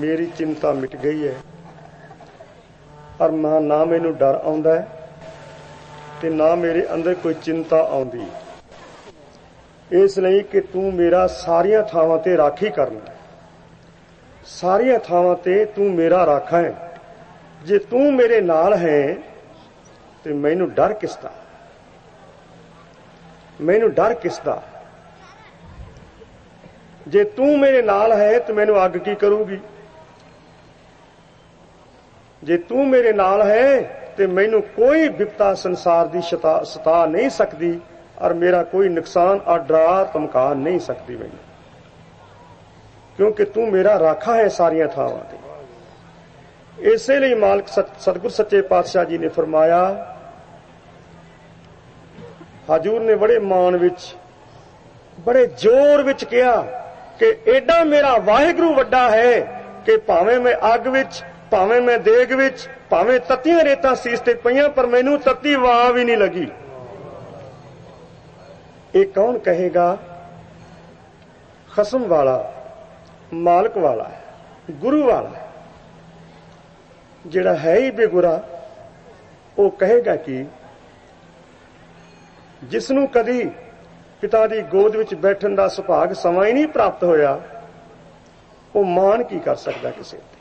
मेरी चिंता मिट गई है और ना मैनू डर आउंदा है ते ना मेरे अंदर कोई चिंता आउंदी, इसलिए कि तू मेरा सारिया थावां ते राखी करना, सारिया थावां ते तू मेरा राखा है। जे तू मेरे नाल है ते मैनू डर किसदा, मैनू डर किसदा। जे तू मेरे नाल है तो मैनू अग की करूगी, जे तू मेरे नाल है तो मैनू कोई विपता संसार की सता नहीं सकती और मेरा कोई नुकसान और डरा धमका नहीं सकती मैनू, क्योंकि तू मेरा राखा है सारिया थावां ते। इसलिए मालिक सतगुर सच्चे पातशाह जी ने फरमाया, हजूर ने बड़े मान विच बड़े जोर विच कहा कि एडा मेरा वाहिगुरू वड्डा है कि भावें मैं अग विच, भावें मैं देग विच, भावें तत्तियां रेतां सीस ते पईयां पर मैनू तत्ती वाह भी नहीं लगी। ये कौन कहेगा? खसम वाला, मालिक वाला है, गुरु वाला है। जिहड़ा है ही बेगुरा वो कहेगा कि जिसनू कदी पिता की गोद विच बैठन का सुभाग समा ही नहीं प्राप्त होया, वो मान की कर सकता किसी ते।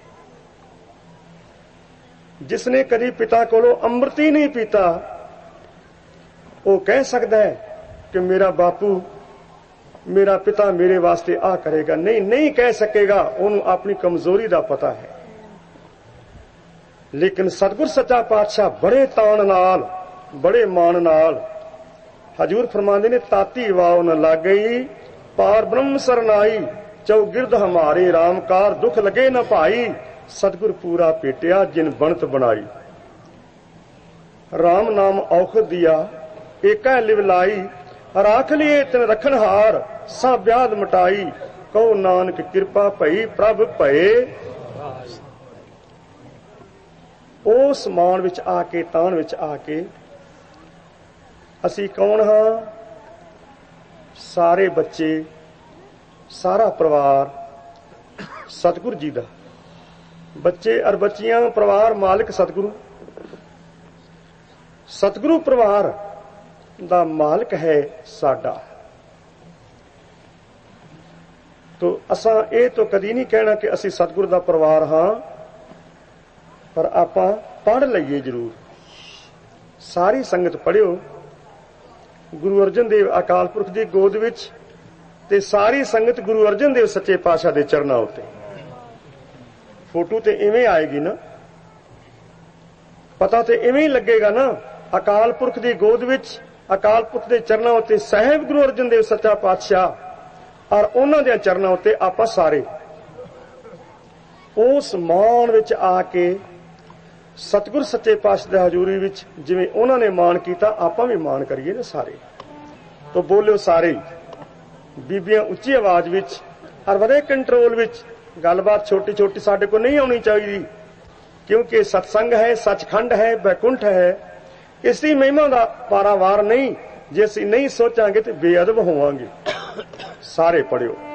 जिसने कदी पिता कोलों अमृत ही नहीं पीता, वो कह सकता है कि मेरा बापू, मेरा पिता मेरे वास्ते आ करेगा। नहीं, नहीं कह सकेगा, उन्होंने अपनी कमजोरी का पता है। लेकिन सतगुर सच्चा पातशाह बड़े तान नाल, बड़े मान नाल हजूर फरमांदे ने, ताती वाव न लग गई पार ब्रह्म सरनाई, चौगिरद हमारे रामकार दुख लगे न भाई, सतगुर पूरा पेटिया जिन बनत बनाई। राम नाम औखद दिया एका लिव लाई, राख लिए तिन रखन हार सा ब्याद मटाई, कहो नानक कृपा भई प्रभ भये। उस मान विच आके, तान विच आके असी कौन हाँ? सारे बच्चे, सारा परिवार सतगुरु जी दा। बच्चे और बच्चियां, परिवार मालिक सतगुरु। सतगुरु परिवार दा मालिक है साडा। तो असां ये तो कदी नहीं कहना कि असी सतगुरु दा परिवार हाँ, पर आपां पढ़ लईए जरूर। सारी संगत पढ़ियो गुरु अर्जन देव अकाल पुरख की गोद विच, ते सारी संगत गुरु अर्जन देव सच्चे पातशाह दे चरनां उत्ते। फोटो ते इवें आएगी ना, पता ते इवें ही लगेगा ना। अकाल पुरख की गोद विच, अकाल पुरख के चरनां उत्ते साहिब गुरु अर्जन देव सच्चा पातशाह और उन्हां दे चरनां उत्ते आपां सारे उस मान विच आके सतगुर सच्चे पातशाह दी हजूरी विच जिवें उन्हां ने मान कीता, आपां भी मान करिए ना सारे। तो बोलियो सारे, बीबियां उच्ची आवाज विच और बड़े कंट्रोल विच। गलबात छोटी छोटी साडे को नहीं आनी चाहिए, क्योंकि सत्संग है, सचखंड है, बैकुंठ है। इसकी महिमा का पारावार नहीं। जे असीं नहीं सोचांगे तो बेअदब होवांगे। सारे पढ़ियो।